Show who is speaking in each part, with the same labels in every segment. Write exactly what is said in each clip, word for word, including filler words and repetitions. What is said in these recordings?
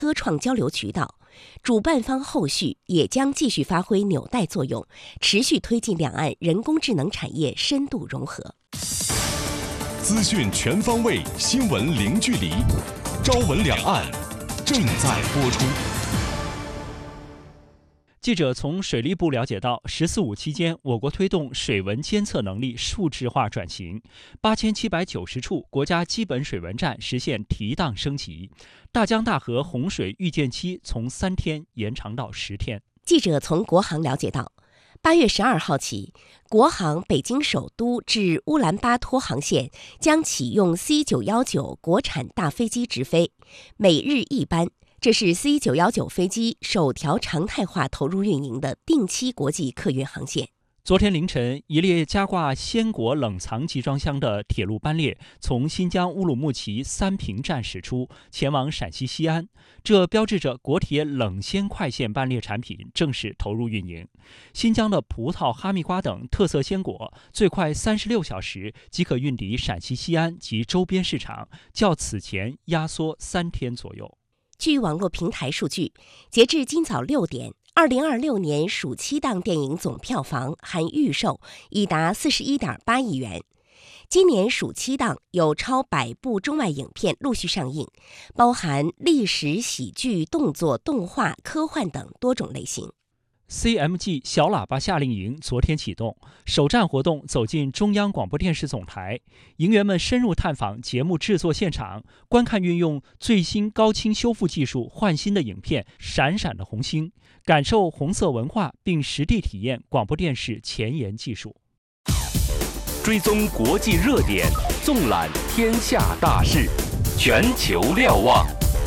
Speaker 1: 科创交流渠道。主办方后续也将继续发挥纽带作用，持续推进两岸人工智能产业深度融合。
Speaker 2: 资讯全方位，新闻零距离。朝闻两岸正在播出。
Speaker 3: 记者从水利部了解到，十四五期间，我国推动水文监测能力数字化转型，八千七百九十处国家基本水文站实现提档升级，大江大河洪水预见期从三天延长到十天。
Speaker 1: 记者从国航了解到，八月十二号起，国航北京首都至乌兰巴托航线将启用 C 九一九国产大飞机直飞，每日一班。这是 C 九一九飞机首条常态化投入运营的定期国际客运航线。
Speaker 3: 昨天凌晨，一列加挂鲜果冷藏集装箱的铁路班列从新疆乌鲁木齐三平站驶出，前往陕西西安。这标志着国铁冷鲜快线班列产品正式投入运营。新疆的葡萄、哈密瓜等特色鲜果，最快三十六小时即可运抵陕西西安及周边市场，较此前压缩三天左右。
Speaker 1: 据网络平台数据，截至今早六点，二零二六年暑期档电影总票房含预售已达四十一点八亿元。今年暑期档有超百部中外影片陆续上映，包含历史、喜剧、动作、动画、科幻等多种类型。
Speaker 3: C M G 小喇叭夏令营昨天启动，首站活动走进中央广播电视总台，营员们深入探访节目制作现场，观看运用最新高清修复技术换新的影片《闪闪的红星》，感受红色文化，并实地体验广播电视前沿技术。
Speaker 2: 追踪国际热点，纵览天下大事，全球瞭望。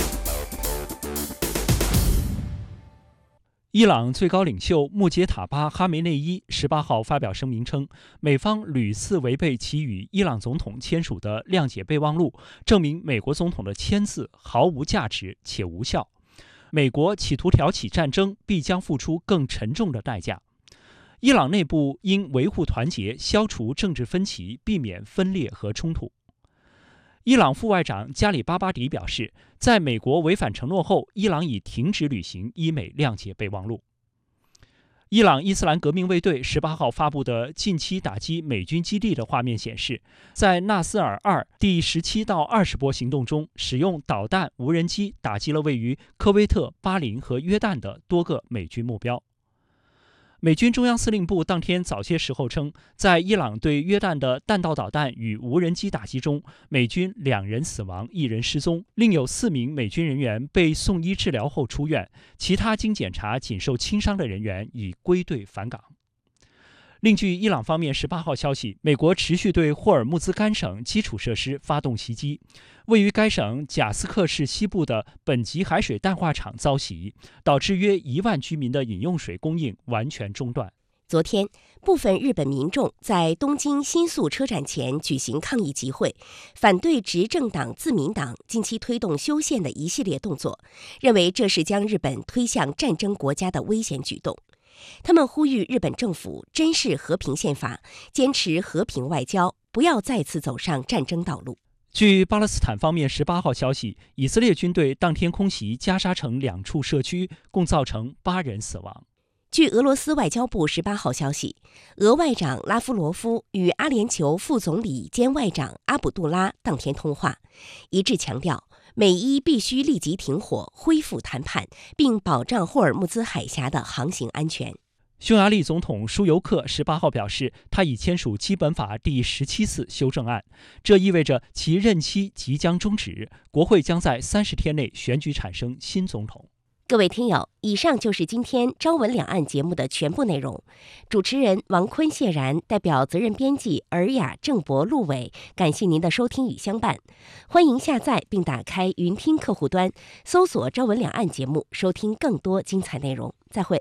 Speaker 3: 伊朗最高领袖穆杰塔巴·哈梅内伊十八号发表声明称，美方屡次违背其与伊朗总统签署的谅解备忘录，证明美国总统的签字毫无价值且无效。美国企图挑起战争，必将付出更沉重的代价。伊朗内部应维护团结，消除政治分歧，避免分裂和冲突。伊朗副外长加里巴巴迪表示，在美国违反承诺后，伊朗已停止履行伊美谅解备忘录。伊朗伊斯兰革命卫队十八号发布的近期打击美军基地的画面显示，在纳斯尔二第十七到二十波行动中，使用导弹、无人机打击了位于科威特、巴林和约旦的多个美军目标。美军中央司令部当天早些时候称，在伊朗对约旦的弹道导弹与无人机打击中，美军两人死亡，一人失踪，另有四名美军人员被送医治疗后出院，其他经检查仅受轻伤的人员已归队返岗。另据伊朗方面十八号消息，美国持续对霍尔木兹干省基础设施发动袭击，位于该省贾斯克市西部的本级海水淡化厂遭袭，导致约一万居民的饮用水供应完全中断。
Speaker 1: 昨天，部分日本民众在东京新宿车站前举行抗议集会，反对执政党自民党近期推动修宪的一系列动作，认为这是将日本推向战争国家的危险举动。他们呼吁日本政府珍视和平宪法，坚持和平外交，不要再次走上战争道路。
Speaker 3: 据巴勒斯坦方面十八号消息，以色列军队当天空袭加沙城两处社区，共造成八人死亡。
Speaker 1: 据俄罗斯外交部十八号消息，俄外长拉夫罗夫与阿联酋副总理兼外长阿卜杜拉当天通话，一致强调美伊必须立即停火，恢复谈判，并保障霍尔木兹海峡的航行安全。
Speaker 3: 匈牙利总统舒尤克十八号表示，他已签署基本法第十七次修正案，这意味着其任期即将终止，国会将在三十天内选举产生新总统。
Speaker 1: 各位听友，以上就是今天《朝闻两岸》节目的全部内容。主持人王坤、谢然代表责任编辑尔雅、郑博、陆伟，感谢您的收听与相伴。欢迎下载并打开云听客户端，搜索《朝闻两岸》节目，收听更多精彩内容。再会。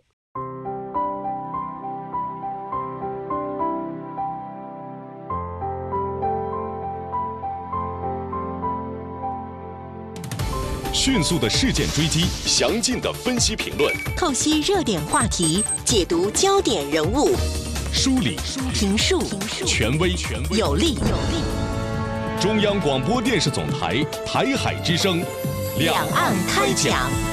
Speaker 2: 迅速的事件追击，详尽的分析评论，
Speaker 4: 透析热点话题，解读焦点人物，
Speaker 2: 梳理
Speaker 4: 评述
Speaker 2: 权威
Speaker 4: 有力。
Speaker 2: 中央广播电视总台台海之声， 两岸开讲。